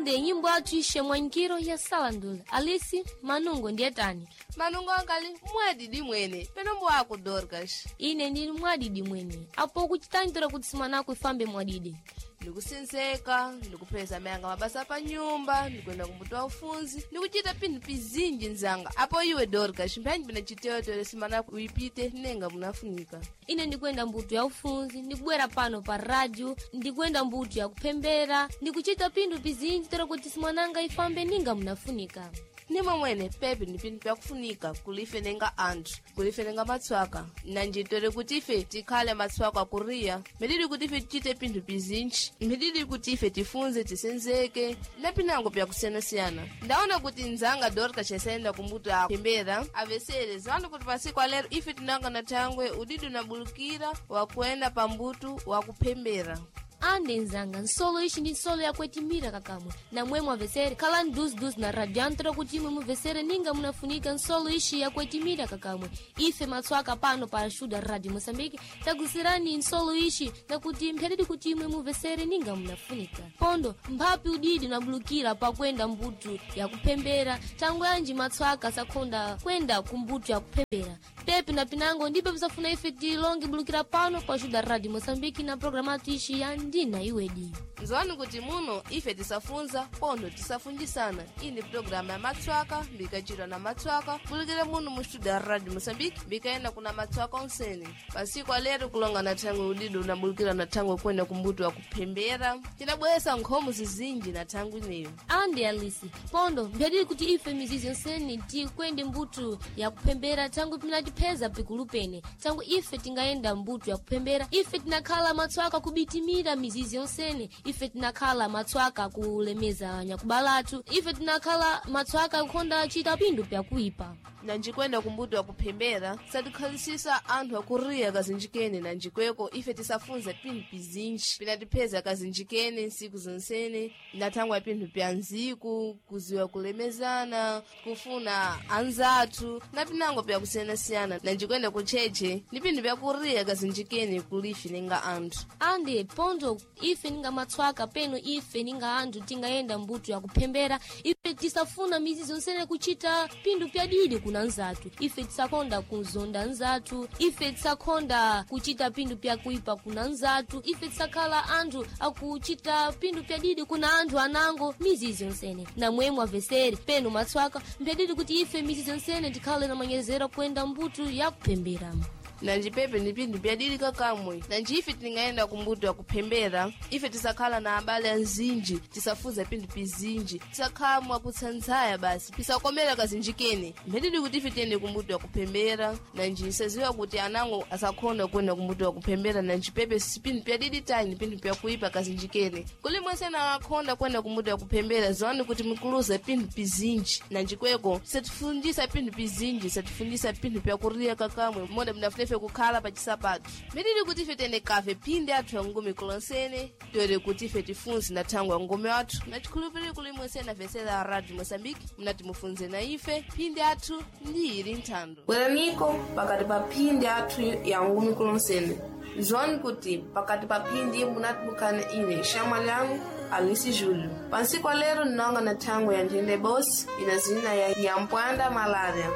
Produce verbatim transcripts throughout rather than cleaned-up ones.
ande nyimbo atu ishe mwanyikiro ya Salandula. Alisi Manungo ndiye tani? Manungo angali mwadidi mwene penombo wako Dorcas. Ine ndili mwadidi mwene apo kuchitandira kutsimanako ifambe mwadidi. Ndikusenzeka, ndikupeza mayanga mabasa pa nyumba, ndikwenda kumbuto ufunzi, ndikuchita pinthu pizinji nzanga. Apo iwe Dorcas mpanji bina chiteo tole simana kuipite nenga munafunika. Ine ndikwenda mbuto ya ufunzi, ndikubwera pano pa radio, ndikwenda mbuto ya kupembera, ndikuchita pinthu pizinji tole kuti simananga ifambe ninga munafunika. Nima mwene pepe ni pinthu pyakufunika kulife nenga anthu, kulife nenga matswaka. Nanjitore kuti ife tikhale matswaka kuriya, medidi kuti ife tichite pinthu pizinji, medidi kuti ife tifunze tisenzeke, napinango pyakusiyana-siyana. Ndaona kuti nzanga Dorcas yasaenda kumbuto ya pembera, avesere zwandu kuti pasiku alero ife tinanga na thangwe udidi unabulukira wakuenda pambutu wakupembera. Ande nzanga nsolo ishi ndi nsolo ya kwetimira kakamwe na mwemu avesere kala nduz duz na radiantro kuti imwe muvesere ninga munafunika nsolo ishi ya kwetimira kakamwe. Ife matswaka pano pa Shuda Radio Mosambiki tagusirani nsolo ishi na kuti mpheredi kuti imwe muvesere ninga munafunika. Pondo mphapi udidi unabulukira pa kwenda mbutu ya kupembera tangu yanji matswaka sakonda kwenda kumbutu ya kupembera. Pepe na pinango ndipe visafuna ife tilongi bulukira pano pa Shuda Radio Mosambiki na programatu ishi ya ndina iwedi. Nzwani kuti muno ife tisafunza pondo tisafunjisana. Ini programa ya matswaka mbikachira na matswaka bulukira muno mu Shuda Radio Mosambiki mbikaenda kuna matswaka onsene. Pasiku alero kulonga na tangu udido na bulukira na tangu kwenda kumbutu wa kupembera. Tinabwesa nkhomu zizinji na tangu ineyo. Ande Alisi pondo mbedi kuti ife mizizi onsene ti kwende mbutu ya kupembera tangu pinatipeza pikulupene. Tangu ife tingaenda mbutu ya kupembera ife tinakhala matswaka kubitimira mizizi onsene. Ife tinakhala matswaka kulemeza nyakubalatu. Ife tinakhala matswaka kukonda chita pindu pya kuipa. Nanjikwenda kumbuto wa kupembera satikhalisisa anthu akuriya kazinjikene nanjikweko ife tisafunza pinthu pizinji pinatipeza kazinjikene nsiku zonsene natangwa pinthu pya nziku kuziwa kulemezana kufuna anzathu na pinango pya kusiyana-siyana. Nanjikwenda kucheche ni pinthu pya kuriya kazinjikene kulifi nenga anthu. Ande pondo ife ninga matswaka peno ife ninga anthu tingaenda mbutu ya kupembera ife tisafuna mizizi onsene kuchita pindu pya didi kuna nzatu. Ife tisakonda kuzonda nzatu, ife tisakonda kuchita pindu pya kuipa kuna nzatu, ife tisakhala anthu akuchita pindu pya didi kuna anthu anango mizizi onsene. Na mwemu aveseri peno matswaka mpedidi kuti ife mizizi onsene tikhale na manyezero kwenda mbutu ya kupembera. Nanjipepe ni pinthu pyadili kakamwe. Nanji ife tingaenda kumbuto ya kupembera ife tisakhala na abale nzinji tisafuza pinthu pizinji tisakhamwa kutsanzaya basi tisakomera kazinjikene. Mpedidi kuti ife tiende kumbuto ya kupembera nanji saziwa kuti anango asakhonda kwenda kumbuto ya kupembera. Nanjipepe si pinthu pyadidi tani pinthu pya kuipa kazinjikene kuli mwesena akhonda kwenda kumbuto ya kupembera zwani kuti mukuluza pinthu pizinji. Nanjikweko satifundisa pinthu pizinji satifundisa pinthu pya kuriya kakamwe moda mnafune ife kukhala pa chisapatu. Medidi kuti ife tene kafe pindi athu ya ngumi kulonsene tiwere kuti ife tifunzi na tangu ya ngumi athu na chikhulupiri kulimwe sena vesela ya Radio Mosambiki mnati mufunze na ife pindi athu ndi ili nthando. Bweraniko pakati pa pindi athu ya ngumi kulonsene zwani kuti pakati pa pindi munati mukane ine shama lyangu Alisi Julio. Pansiku alero ninonga na tangu ya njende boss inazina ya Nyampwanda Malaria.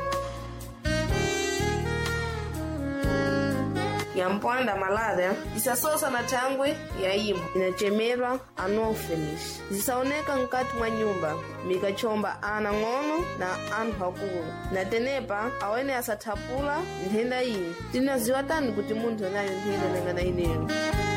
Nyampwanda Malaria isasosa na tangwe ya imu inachemerwa Anopheles. Zisaoneka nkati mwa nyumba mikachomba ana ng'ono na anthu akulu. Na tenepa awene asatapula nthenda iyi tinaziwa tani kuti munthu nayo nthenda nengana ineyo.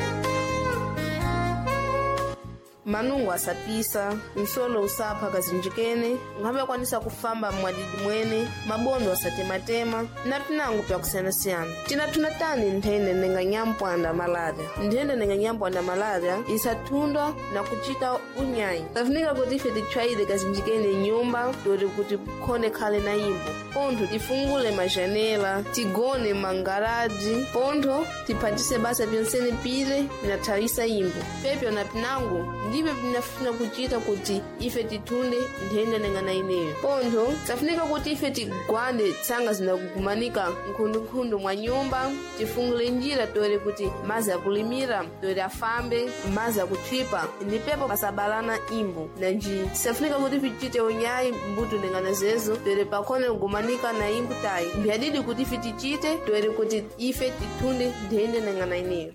Manungu asapisa, nsolo usapha kazinjikene, ngabe kwanisa kufamba mwadidi mwene, mabondo asatematema, na pinangu pya kusiyana-siyana. Tina tunatani nthende nenga Nyampwanda Malaria. Nthende nenga Nyampwanda Malaria isatundwa na kuchita unyayi. Tafunika kuti ife tichwaile kazinjikene nyumba, dori kuti kone khale na imbo. Pontho tifungule majanela, tigone mangaraji, pontho tipatise basa pyonsene pile, inatawisa imbo. Pepyo na pinangu ndipe tinafuna kuchita kuti ife titunde nthenda nengana ineyo. Pontho safunika kuti ife tigwande tsanga zinakugumanika nkhundu-nkhundu mwa nyumba, tifungule njira tore kuti mazi akulimira tore afambe, mazi akuthipa ndipepo pasabalana imbo nanji. Safunika kuti ife tichite unyayi mbuto nengana zezo tore pakone kugumanika na imbo tayi. Mbiadidi kuti ife tichite tore kuti ife titunde nthenda nengana ineyo.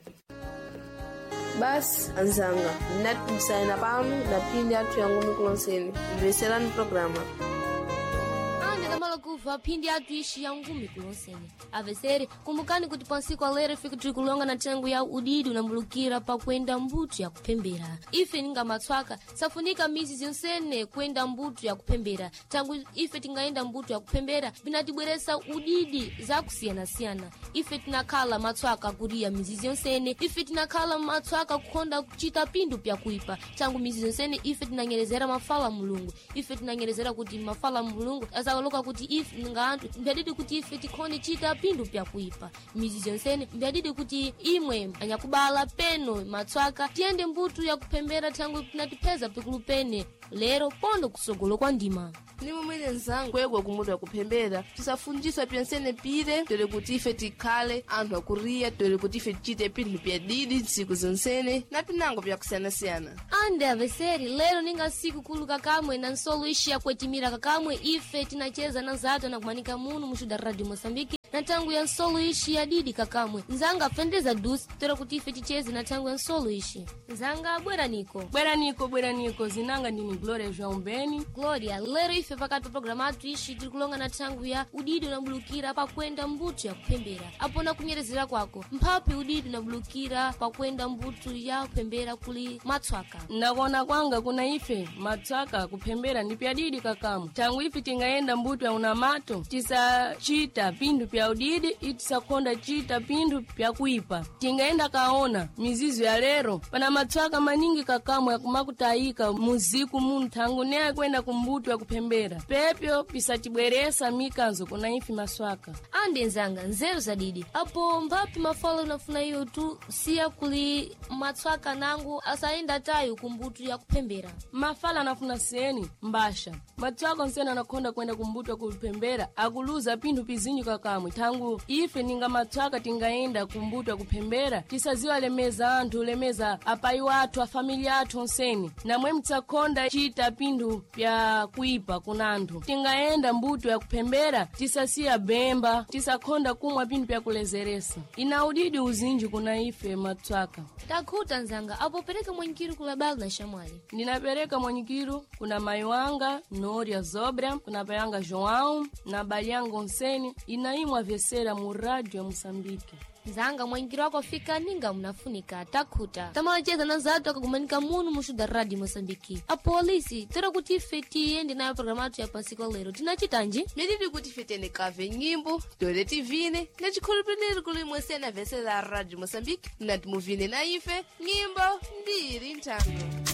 Basi anzanga nati msaina pano na pindi atu yangu mikulonseni mveselani programa ande kamala kuva pindi atu ishi yangu mikulonseni avesere kumbukani kuti pansiku alere fiki tulikulonga na tengu ya udidi unambulukira pa kwenda mbutu ya kupembera. Ife ninga matswaka safunika mizi zionsene kwenda mbutu ya kupembera. Tangu ife tingaenda mbutu ya kupembera binatibweresa udidi za kusiyana-siyana. Ife tinakala matswaka kuria mizi zionsene. Ife tinakala matswaka kukonda kuchita pindu pya kuipa. Tangu mizi zionsene ife tinanyerezera mafala mulungu. Ife tinanyerezera kuti mafala mulungu azaloka kuti ife ninga antu mbadidi kuti ife tikone chita pindu pya kuipa. Mizi zionsene mbadidi kuti imwe anyakubala peno matswaka tiende mbutu ya kupembera tangu tinatipeza pikulupene lero pondo kusogolo kwa ndima. Nimo mwene nzangu kwekwe kumutu ya kupembera tisafundiswa pyensene pire tole kuti ife tikale anthu akuria tole kuti ife tichite pindu pya didi siku zonsene na pinango pya kusiyana-siyana. Ande aveseri lero ninga siku kulu kakamwe na nsolo ishi ya kwetimira kakamwe ife tinacheza na zato na kumanika munu mushuda Radio Mosambiki na tangu ya nsolo ishi ya didi kakamwe. Nzanga pendeza dusi tole kuti ife ticheze na tangu ya nsolo ishi. Nzanga bwera niko. Bwera niko bwera niko zinanga ndini Gloria João Beni. Gloria lero ife pakati programatu ishi tilikulonga na tangu ya udidi unambulukira pa kwenda mbutu ya kupembera. Apo na kunyerezera kwako mpapi udidi unambulukira pa kwenda mbutu ya kupembera kuli matswaka. Nakona kwanga kuna ife matswaka kupembera ndi pya didi kakamu. Tangu ife tingaenda mbutu ya unamato tisa chita pindu pya udidi itisakonda chita pindu pya kuipa. Tingaenda kaona mizizo ya lero pana matswaka maningi kakamu ya kumakutayika muziku munu tangu nea kwenda kumbutu ya kupembera. Pepyo pisatibweresa mikanzo kuna ifi maswaka. Ande nzanga nzeru za didi. Apo mbapi mafalo unafuna hiyo tu siya kuli matswaka nangu asaenda tayo kumbutu ya kupembera. Mafala nafuna seni mbasha. Matswaka nsena nakonda kwenda kumbutu ya kupembera akuluza pindu pizinyi kakamwe. Tangu ife ninga matswaka tingaenda kumbutu ya kupembera tisaziwa lemeza antu lemeza apai watu a familia atu nseni. Na mwe mtsakonda chita pindu pya kuipa kunandu. Tingaenda mbutu ya kupembera tisasiya bemba tisakonda kumwa pindu pya kulezeresa. Inaudidi uzinji kuna ife matswaka. Takuta nzanga apo pereka mwanyikiru kulabali na shamwali. Ninapereka mwanyikiru kuna maiwanga Noria Zobra, kuna payanga João na baliango nseni inaimwa vesera mu Radio Mosambiki. Nzanga mwanyikiru wako fika ninga mnafunika takuta. Tamala cheza na zato kakumanika munu mushuda Radio Mosambiki. Apolisi tera kuti ife tiende na programatu ya pasiko lero tinachitanji Medidi kuti ife tene kave nyimbo tole tivine na chikhulupiriro kuli mwese na vesera Radio Mosambiki na timuvine na ife nyimbo mbiri ntano.